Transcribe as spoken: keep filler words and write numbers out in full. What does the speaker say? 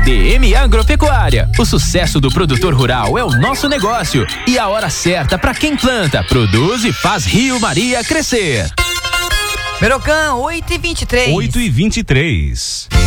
D M Agropecuária. O sucesso do produtor rural é o nosso negócio e a hora certa para quem planta, produz e faz Rio Maria crescer. Merocan, oito e vinte e três. oito e vinte e três.